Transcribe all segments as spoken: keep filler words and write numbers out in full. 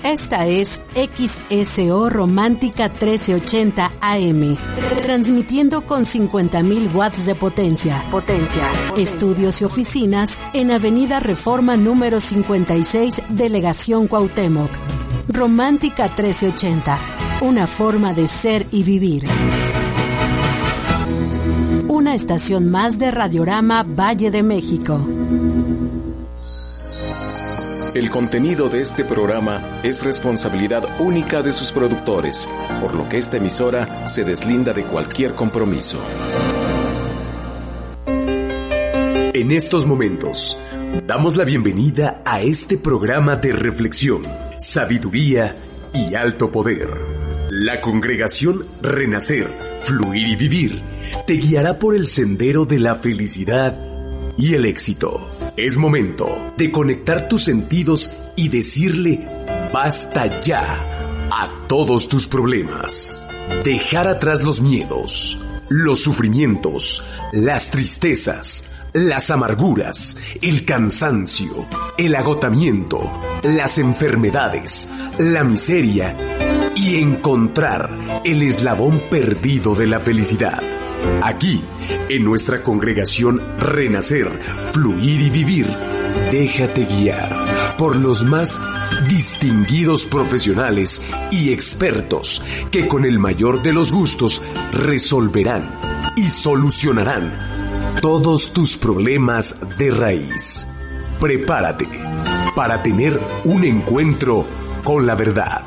Esta es X S O Romántica trece ochenta A M, transmitiendo con cincuenta mil watts de potencia. Potencia. Estudios y oficinas en Avenida Reforma número cincuenta y seis, Delegación Cuauhtémoc. Romántica trece ochenta, una forma de ser y vivir. Una estación más de Radiorama Valle de México. El contenido de este programa es responsabilidad única de sus productores, por lo que esta emisora se deslinda de cualquier compromiso. En estos momentos, damos la bienvenida a este programa de reflexión, sabiduría y alto poder. La congregación Renacer, Fluir y Vivir te guiará por el sendero de la felicidad y el éxito. Es momento de conectar tus sentidos y decirle basta ya a todos tus problemas. Dejar atrás los miedos, los sufrimientos, las tristezas, las amarguras, el cansancio, el agotamiento, las enfermedades, la miseria y encontrar el eslabón perdido de la felicidad. Aquí, en nuestra congregación Renacer, Fluir y Vivir, déjate guiar por los más distinguidos profesionales y expertos que con el mayor de los gustos resolverán y solucionarán todos tus problemas de raíz. Prepárate para tener un encuentro con la verdad.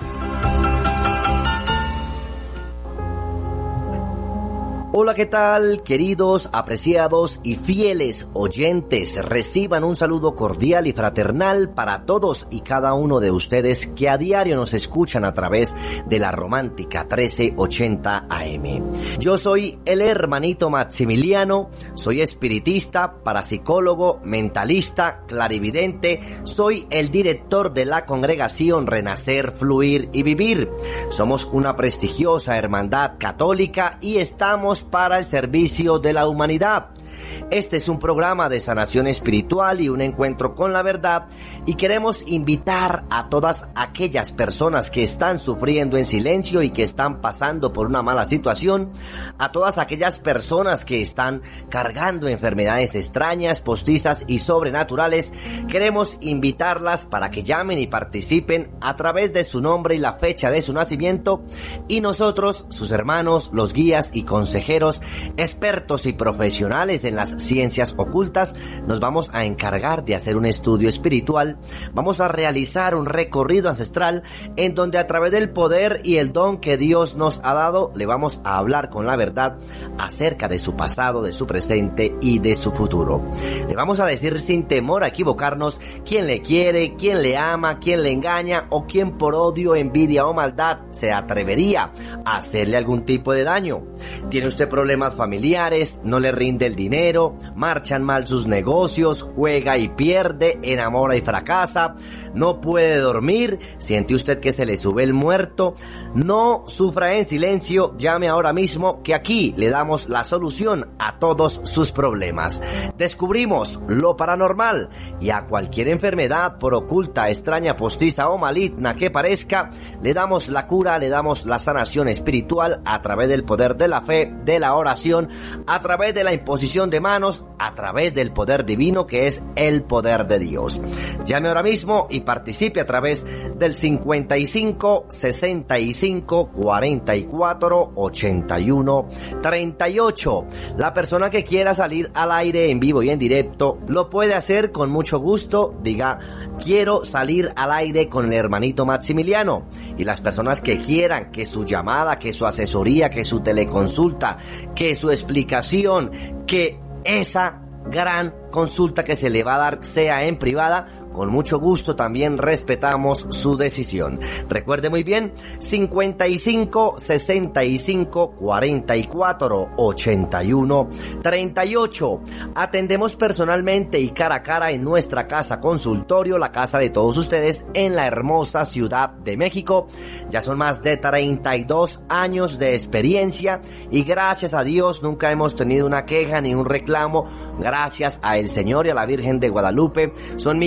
Hola, ¿qué tal, queridos, apreciados y fieles oyentes? Reciban un saludo cordial y fraternal para todos y cada uno de ustedes que a diario nos escuchan a través de la Romántica trece ochenta A M. Yo soy el hermanito Maximiliano, soy espiritista, parapsicólogo, mentalista, clarividente, soy el director de la congregación Renacer, Fluir y Vivir. Somos una prestigiosa hermandad católica y estamos para el servicio de la humanidad. Este es un programa de sanación espiritual y un encuentro con la verdad, y queremos invitar a todas aquellas personas que están sufriendo en silencio y que están pasando por una mala situación, a todas aquellas personas que están cargando enfermedades extrañas, postizas y sobrenaturales. Queremos invitarlas para que llamen y participen a través de su nombre y la fecha de su nacimiento, y nosotros, sus hermanos, los guías y consejeros, expertos y profesionales en las ciencias ocultas, nos vamos a encargar de hacer un estudio espiritual. Vamos a realizar un recorrido ancestral en donde a través del poder y el don que Dios nos ha dado, le vamos a hablar con la verdad acerca de su pasado, de su presente y de su futuro. Le vamos a decir sin temor a equivocarnos quién le quiere, quién le ama, quién le engaña o quién por odio, envidia o maldad se atrevería a hacerle algún tipo de daño. ¿Tiene usted problemas familiares? ¿No le rinde el dinero? ¿Marchan mal sus negocios? ¿Juega y pierde? ¿Enamora y fracasa? ¿No puede dormir? ¿Siente usted que se le sube el muerto? No sufra en silencio, llame ahora mismo que aquí le damos la solución a todos sus problemas. Descubrimos lo paranormal y a cualquier enfermedad, por oculta, extraña, postiza o maligna que parezca, le damos la cura, le damos la sanación espiritual a través del poder de la fe, de la oración, a través de la imposición de manos, a través del poder divino que es el poder de Dios. Llame ahora mismo y participe a través del cincuenta y cinco, sesenta y cinco, cuarenta y cuatro, ochenta y uno, treinta y ocho. La persona que quiera salir al aire en vivo y en directo lo puede hacer con mucho gusto. Diga, quiero salir al aire con el hermanito Maximiliano. Y las personas que quieran que su llamada, que su asesoría, que su teleconsulta, que su explicación, que esa gran consulta que se le va a dar sea en privada, con mucho gusto también respetamos su decisión. Recuerde muy bien, cincuenta y cinco, sesenta y cinco, cuarenta y cuatro, ochenta y uno, treinta y ocho. Atendemos personalmente y cara a cara en nuestra casa consultorio, la casa de todos ustedes en la hermosa Ciudad de México. Ya son más de treinta y dos años de experiencia y gracias a Dios nunca hemos tenido una queja ni un reclamo. Gracias a el Señor y a la Virgen de Guadalupe, son millones las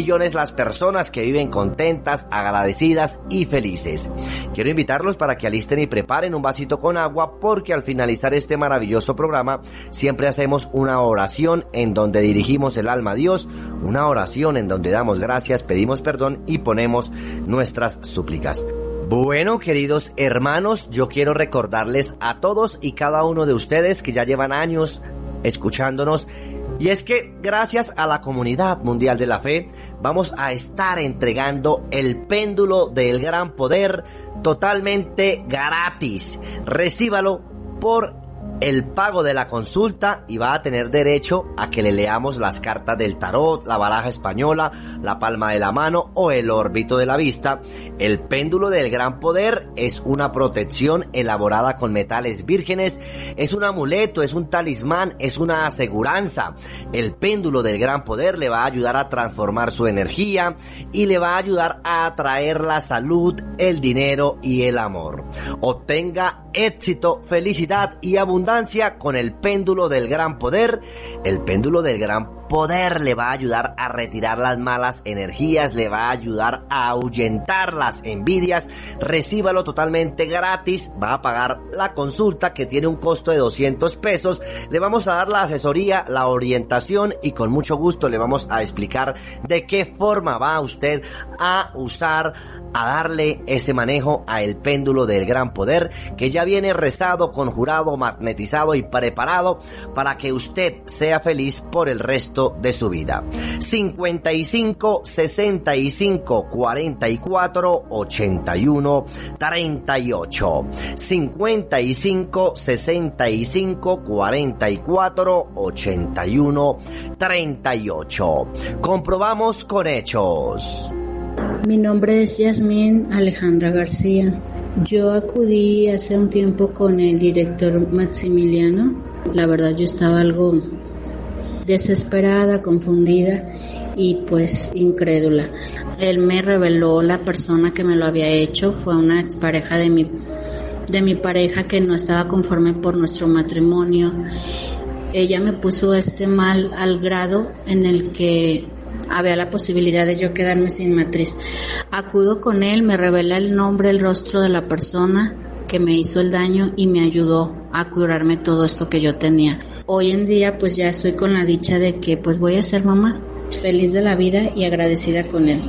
las personas que viven contentas, agradecidas y felices. Quiero invitarlos para que alisten y preparen un vasito con agua, porque al finalizar este maravilloso programa siempre hacemos una oración en donde dirigimos el alma a Dios, una oración en donde damos gracias, pedimos perdón y ponemos nuestras súplicas. Bueno, queridos hermanos, yo quiero recordarles a todos y cada uno de ustedes que ya llevan años escuchándonos, y es que gracias a la Comunidad Mundial de la Fe vamos a estar entregando el péndulo del gran poder totalmente gratis. Recíbalo por el pago de la consulta y va a tener derecho a que le leamos las cartas del tarot, la baraja española, la palma de la mano o el órbito de la vista. El péndulo del gran poder es una protección elaborada con metales vírgenes, es un amuleto, es un talismán, es una aseguranza. El péndulo del gran poder le va a ayudar a transformar su energía y le va a ayudar a atraer la salud, el dinero y el amor. Obtenga éxito, felicidad y abundancia con el péndulo del gran poder. El péndulo del gran poder le va a ayudar a retirar las malas energías, le va a ayudar a ahuyentar las envidias. Recíbalo totalmente gratis, va a pagar la consulta que tiene un costo de doscientos pesos, le vamos a dar la asesoría, la orientación y con mucho gusto le vamos a explicar de qué forma va usted a usar, a darle ese manejo a el péndulo del gran poder, que ya viene rezado, conjurado, magnetizado y preparado para que usted sea feliz por el resto de su vida. cincuenta y cinco, sesenta y cinco, cuarenta y cuatro, ochenta y uno, treinta y ocho. cincuenta y cinco, sesenta y cinco, cuarenta y cuatro, ochenta y uno, treinta y ocho. Comprobamos con hechos. Mi nombre es Yasmín Alejandra García. Yo acudí hace un tiempo con el director Maximiliano. La verdad yo estaba algo desesperada, confundida y pues incrédula. Él me reveló la persona que me lo había hecho, fue una expareja de mi, de mi pareja que no estaba conforme por nuestro matrimonio. Ella me puso este mal al grado en el que había la posibilidad de yo quedarme sin matriz. Acudo con él, me revela el nombre, el rostro de la persona que me hizo el daño y me ayudó a curarme todo esto que yo tenía. Hoy en día pues ya estoy con la dicha de que pues voy a ser mamá, feliz de la vida y agradecida con él.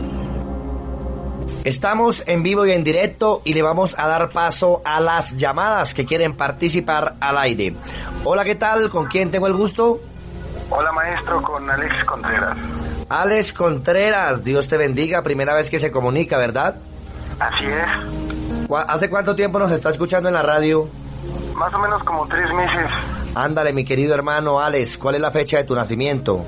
Estamos en vivo y en directo y le vamos a dar paso a las llamadas que quieren participar al aire. Hola, ¿qué tal? ¿Con quién tengo el gusto? Hola, maestro, con Alex Contreras. Alex Contreras, Dios te bendiga, primera vez que se comunica, ¿verdad? Así es. ¿Hace cuánto tiempo nos está escuchando en la radio? Más o menos como tres meses. Ándale, mi querido hermano Alex, ¿cuál es la fecha de tu nacimiento?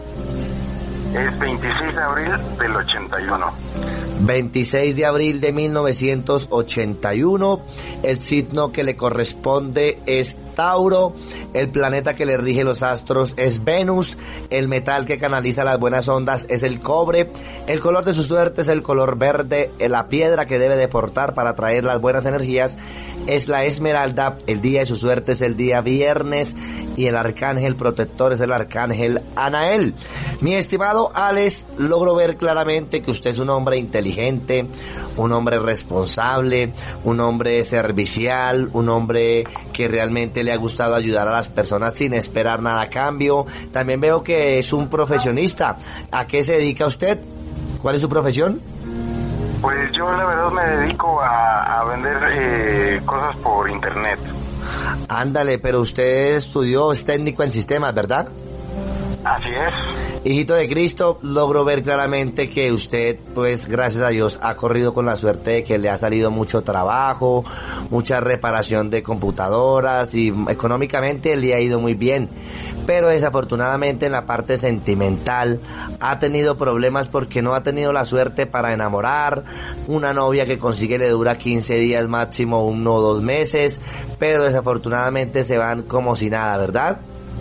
Es veintiséis de abril del ochenta y uno. veintiséis de abril de mil novecientos ochenta y uno, el signo que le corresponde es Tauro, el planeta que le rige los astros es Venus, el metal que canaliza las buenas ondas es el cobre, el color de su suerte es el color verde, la piedra que debe de portar para atraer las buenas energías es la esmeralda, el día de su suerte es el día viernes y el arcángel protector es el arcángel Anael. Mi estimado Alex, logro ver claramente que usted es un hombre inteligente, un hombre responsable, un hombre servicial, un hombre que realmente le ha gustado ayudar a las personas sin esperar nada a cambio. También veo que es un profesionista. ¿A qué se dedica usted? ¿Cuál es su profesión? Pues yo la verdad me dedico a, a vender eh, cosas por internet. Ándale, pero usted estudió, es técnico en sistemas, ¿verdad? Así es. Hijito de Cristo, logro ver claramente que usted, pues gracias a Dios, ha corrido con la suerte de que le ha salido mucho trabajo, mucha reparación de computadoras y económicamente le ha ido muy bien. Pero desafortunadamente en la parte sentimental ha tenido problemas porque no ha tenido la suerte para enamorar. Una novia que consigue le dura quince días máximo, uno o dos meses, pero desafortunadamente se van como si nada, ¿verdad?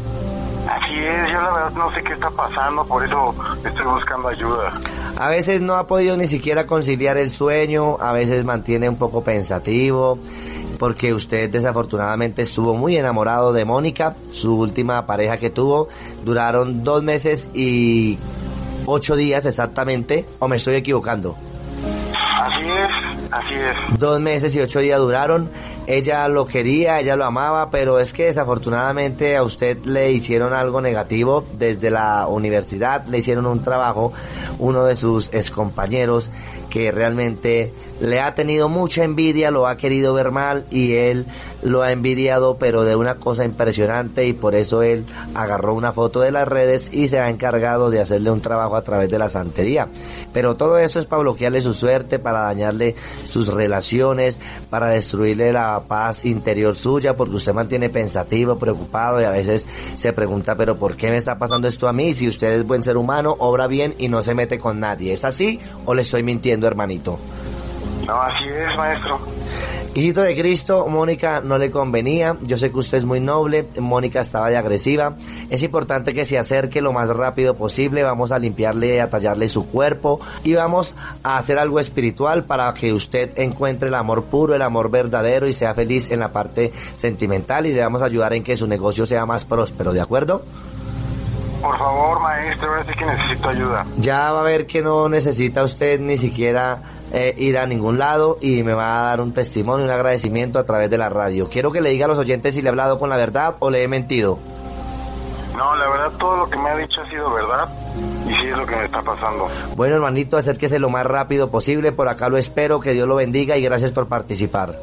Así es, yo la verdad no sé qué está pasando, por eso estoy buscando ayuda. A veces no ha podido ni siquiera conciliar el sueño, a veces mantiene un poco pensativo, porque usted desafortunadamente estuvo muy enamorado de Mónica, su última pareja que tuvo. Duraron dos meses y ocho días exactamente, ¿o me estoy equivocando? Así es, así es. Dos meses y ocho días duraron. Ella lo quería, ella lo amaba, pero es que desafortunadamente a usted le hicieron algo negativo desde la universidad, le hicieron un trabajo, uno de sus excompañeros que realmente le ha tenido mucha envidia, lo ha querido ver mal y él lo ha envidiado, pero de una cosa impresionante, y por eso él agarró una foto de las redes y se ha encargado de hacerle un trabajo a través de la santería. Pero todo eso es para bloquearle su suerte, para dañarle sus relaciones, para destruirle la paz interior suya, porque usted mantiene pensativo, preocupado, y a veces se pregunta, pero ¿por qué me está pasando esto a mí? Si usted es buen ser humano, obra bien y no se mete con nadie. ¿Es así o le estoy mintiendo, hermanito? No, así es, maestro. Hijito de Cristo, Mónica no le convenía. Yo sé que usted es muy noble. Mónica estaba de agresiva. Es importante que se acerque lo más rápido posible. Vamos a limpiarle, a tallarle su cuerpo y vamos a hacer algo espiritual para que usted encuentre el amor puro, el amor verdadero y sea feliz en la parte sentimental, y le vamos a ayudar en que su negocio sea más próspero, ¿de acuerdo? Por favor, maestro, ahora sí que necesito ayuda. Ya va a ver que no necesita usted ni siquiera eh, ir a ningún lado, y me va a dar un testimonio, un agradecimiento a través de la radio. Quiero que le diga a los oyentes si le he hablado con la verdad o le he mentido. No, la verdad, todo lo que me ha dicho ha sido verdad, y sí es lo que me está pasando. Bueno, hermanito, acérquese lo más rápido posible, por acá lo espero, que Dios lo bendiga y gracias por participar.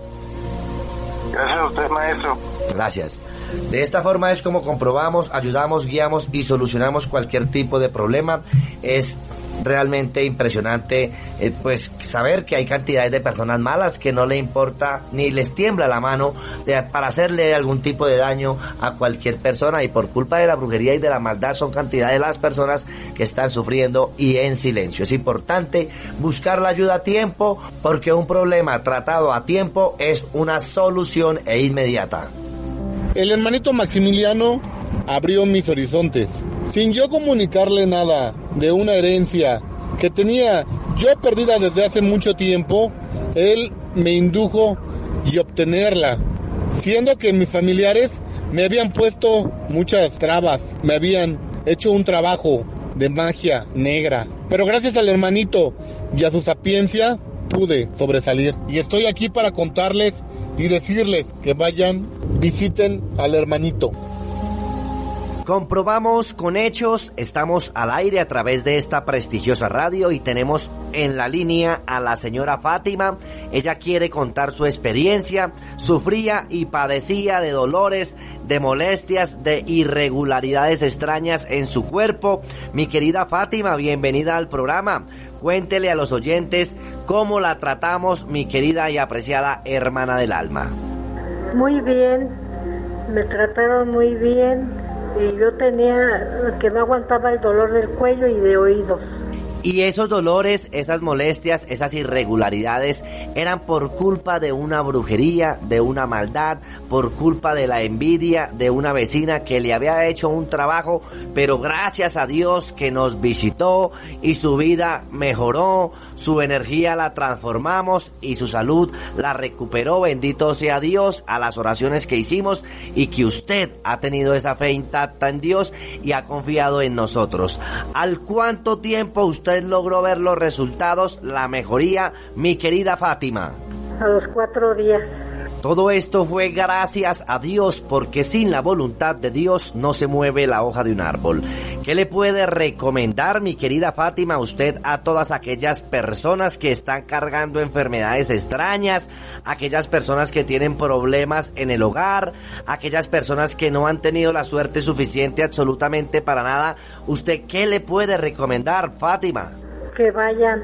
Gracias a usted, maestro. Gracias. De esta forma es como comprobamos, ayudamos, guiamos y solucionamos cualquier tipo de problema. Es realmente impresionante eh, pues saber que hay cantidades de personas malas que no le importa ni les tiembla la mano de, para hacerle algún tipo de daño a cualquier persona, y por culpa de la brujería y de la maldad son cantidad de las personas que están sufriendo y en silencio. Es importante buscar la ayuda a tiempo, porque un problema tratado a tiempo es una solución e inmediata. El hermanito Maximiliano abrió mis horizontes. Sin yo comunicarle nada de una herencia que tenía yo perdida desde hace mucho tiempo, él me indujo y obtenerla, siendo que mis familiares me habían puesto muchas trabas, me habían hecho un trabajo de magia negra. Pero gracias al hermanito y a su sapiencia pude sobresalir. Y estoy aquí para contarles y decirles que vayan, visiten al hermanito. Comprobamos con hechos, estamos al aire a través de esta prestigiosa radio y tenemos en la línea a la señora Fátima. Ella quiere contar su experiencia. Sufría y padecía de dolores, de molestias, de irregularidades extrañas en su cuerpo. Mi querida Fátima, bienvenida al programa. Cuéntele a los oyentes cómo la tratamos, mi querida y apreciada hermana del alma. Muy bien, me trataron muy bien, y yo tenía que no aguantaba el dolor del cuello y de oídos. Y esos dolores, esas molestias, esas irregularidades eran por culpa de una brujería, de una maldad, por culpa de la envidia de una vecina que le había hecho un trabajo, pero gracias a Dios que nos visitó y su vida mejoró, su energía la transformamos y su salud la recuperó. Bendito sea Dios a las oraciones que hicimos y que usted ha tenido esa fe intacta en Dios y ha confiado en nosotros. ¿Al cuánto tiempo usted logró ver los resultados, la mejoría, mi querida Fátima? A los cuatro días. Todo esto fue gracias a Dios, porque sin la voluntad de Dios no se mueve la hoja de un árbol. ¿Qué le puede recomendar, mi querida Fátima, usted a todas aquellas personas que están cargando enfermedades extrañas, aquellas personas que tienen problemas en el hogar, aquellas personas que no han tenido la suerte suficiente absolutamente para nada? ¿Usted qué le puede recomendar, Fátima? Que vayan,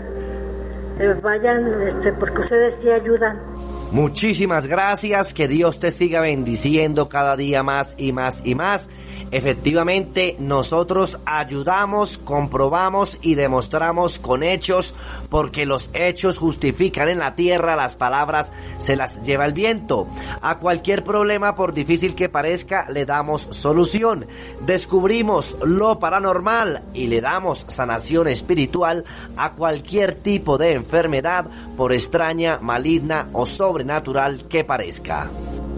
eh, vayan, este, porque ustedes sí ayudan. Muchísimas gracias, que Dios te siga bendiciendo cada día más y más y más. Efectivamente, nosotros ayudamos, comprobamos y demostramos con hechos, porque los hechos justifican en la tierra, las palabras se las lleva el viento. A cualquier problema, por difícil que parezca, le damos solución. Descubrimos lo paranormal y le damos sanación espiritual a cualquier tipo de enfermedad, por extraña, maligna o sobrenatural que parezca.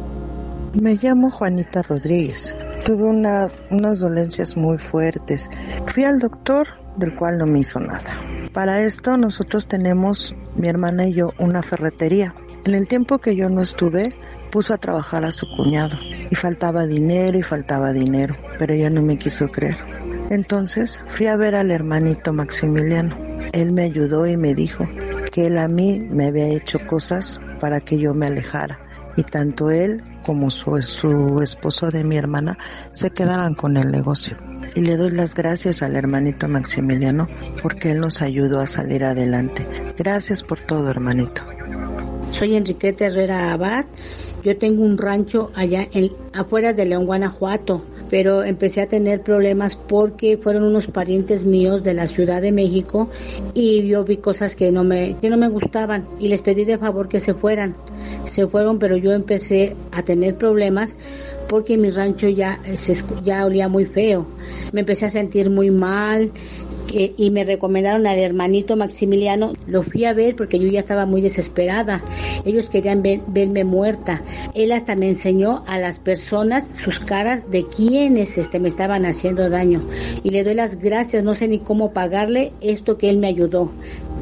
Me llamo Juanita Rodríguez. Tuve una, unas dolencias muy fuertes. Fui al doctor, del cual no me hizo nada. Para esto nosotros tenemos, mi hermana y yo, una ferretería. En el tiempo que yo no estuve, puso a trabajar a su cuñado y faltaba dinero y faltaba dinero, pero ella no me quiso creer. Entonces fui a ver al hermanito Maximiliano. Él me ayudó y me dijo que él a mí me había hecho cosas para que yo me alejara, y tanto él como su, su esposo de mi hermana se quedaran con el negocio. Y le doy las gracias al hermanito Maximiliano porque él nos ayudó a salir adelante. Gracias por todo, hermanito. Soy Enriqueta Herrera Abad. Yo tengo un rancho allá en, afuera de León, Guanajuato, pero empecé a tener problemas porque fueron unos parientes míos de la Ciudad de México y yo vi cosas que no me que no me gustaban y les pedí de favor que se fueran. Se fueron, pero yo empecé a tener problemas porque mi rancho ya se, ya olía muy feo. Me empecé a sentir muy mal. Eh, y me recomendaron al hermanito Maximiliano. Lo fui a ver porque yo ya estaba muy desesperada. Ellos querían ver, verme muerta. Él hasta me enseñó a las personas sus caras de quienes este, me estaban haciendo daño. Y le doy las gracias, no sé ni cómo pagarle esto que él me ayudó.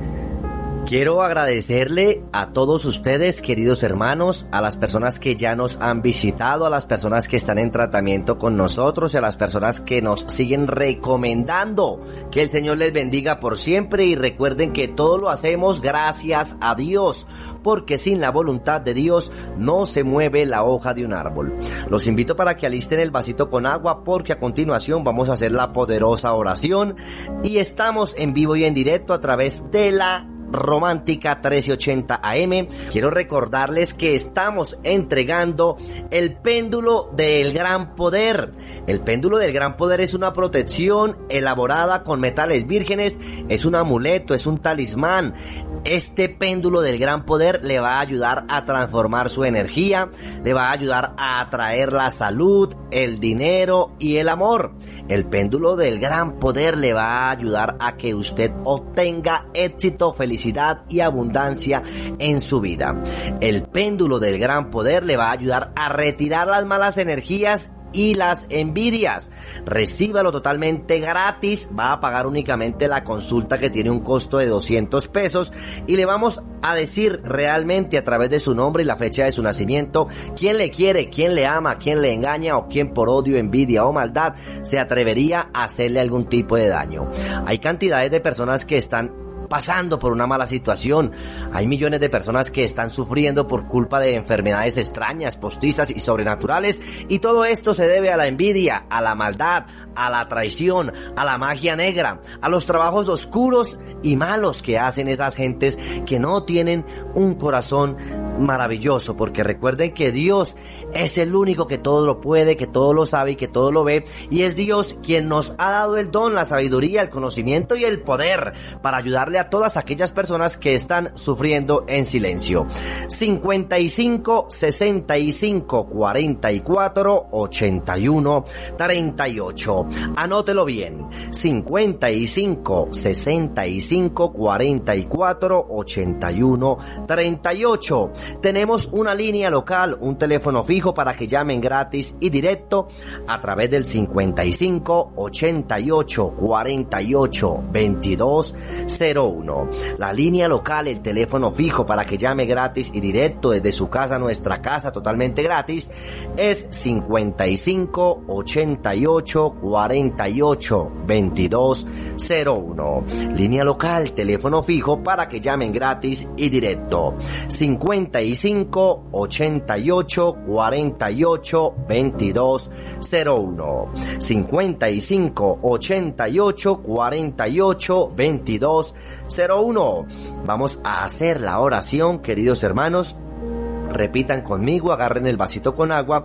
Quiero agradecerle a todos ustedes, queridos hermanos, a las personas que ya nos han visitado, a las personas que están en tratamiento con nosotros y a las personas que nos siguen recomendando. Que el Señor les bendiga por siempre y recuerden que todo lo hacemos gracias a Dios, porque sin la voluntad de Dios no se mueve la hoja de un árbol. Los invito para que alisten el vasito con agua porque a continuación vamos a hacer la poderosa oración y estamos en vivo y en directo a través de la Romántica trece ochenta A M. Quiero recordarles que estamos entregando el péndulo del gran poder. El péndulo del gran poder es una protección elaborada con metales vírgenes, es un amuleto, es un talismán. Este péndulo del gran poder le va a ayudar a transformar su energía, le va a ayudar a atraer la salud, el dinero y el amor. El péndulo del gran poder le va a ayudar a que usted obtenga éxito, felicidad y abundancia en su vida. El péndulo del gran poder le va a ayudar a retirar las malas energías y las envidias. Recíbalo totalmente gratis. Va a pagar únicamente la consulta, que tiene un costo de doscientos pesos, y le vamos a decir realmente a través de su nombre y la fecha de su nacimiento quién le quiere, quién le ama, quién le engaña o quién por odio, envidia o maldad se atrevería a hacerle algún tipo de daño. Hay cantidades de personas que están pasando por una mala situación. Hay millones de personas que están sufriendo por culpa de enfermedades extrañas, postizas y sobrenaturales, y todo esto se debe a la envidia, a la maldad, a la traición, a la magia negra, a los trabajos oscuros y malos que hacen esas gentes que no tienen un corazón maravilloso, porque recuerden que Dios es el único que todo lo puede, que todo lo sabe y que todo lo ve, y es Dios quien nos ha dado el don, la sabiduría, el conocimiento y el poder para ayudarle a todas aquellas personas que están sufriendo en silencio. cincuenta y cinco, sesenta y cinco, cuarenta y cuatro, ochenta y uno, treinta y ocho. Anótelo bien. cincuenta y cinco, sesenta y cinco, cuarenta y cuatro, ochenta y uno, treinta y ocho. Tenemos una línea local, un teléfono fijo para que llamen gratis y directo a través del cincuenta y cinco, ochenta y ocho, cuarenta y ocho, veintidós, cero uno. La línea local, el teléfono fijo para que llame gratis y directo desde su casa, nuestra casa, totalmente gratis, es cincuenta y cinco, ochenta y ocho, cuarenta y ocho, veintidós, cero uno. Línea local, teléfono fijo para que llamen gratis y directo. cincuenta y cinco, ochenta y ocho, cuarenta y ocho, veintidós, cero uno. cincuenta y cinco, ochenta y ocho, cuarenta y ocho, veintidós, cero uno. Vamos a hacer la oración, queridos hermanos. Repitan conmigo, agarren el vasito con agua.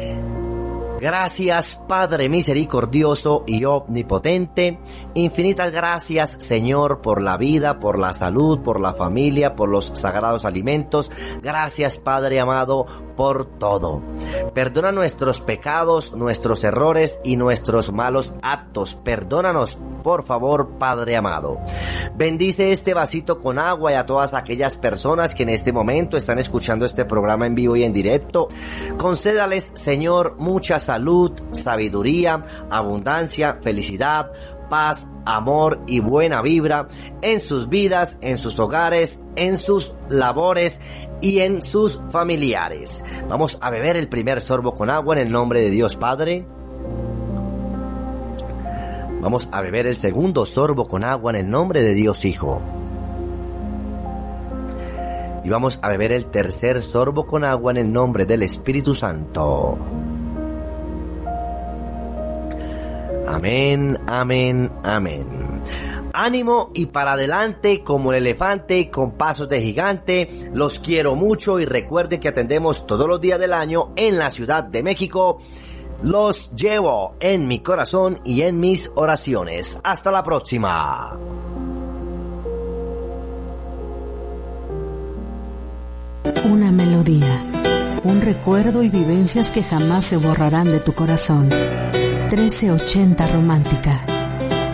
Gracias, Padre misericordioso y omnipotente. Infinitas gracias, Señor, por la vida, por la salud, por la familia, por los sagrados alimentos. Gracias, Padre amado, por todo. Perdona nuestros pecados, nuestros errores y nuestros malos actos. Perdónanos, por favor, Padre amado. Bendice este vasito con agua y a todas aquellas personas que en este momento están escuchando este programa en vivo y en directo. Concédales, Señor, mucha salud, sabiduría, abundancia, felicidad, paz, amor y buena vibra en sus vidas, en sus hogares, en sus labores y en sus familiares. Vamos a beber el primer sorbo con agua en el nombre de Dios Padre. Vamos a beber el segundo sorbo con agua en el nombre de Dios Hijo. Y vamos a beber el tercer sorbo con agua en el nombre del Espíritu Santo. Amén, amén, amén. Ánimo y para adelante como el elefante con pasos de gigante. Los quiero mucho y recuerden que atendemos todos los días del año en la Ciudad de México. Los llevo en mi corazón y en mis oraciones. Hasta la próxima. Una melodía, un recuerdo y vivencias que jamás se borrarán de tu corazón. trece ochenta Romántica.